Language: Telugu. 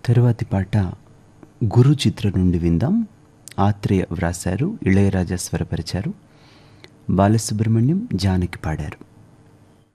తరువాతి పాట గురు చిత్రం నుండి విందాం. ఆత్రేయ వ్రాశారు, ఇళయరాజా స్వరపరిచారు, బాలసుబ్రహ్మణ్యం, జానకి పాడారు.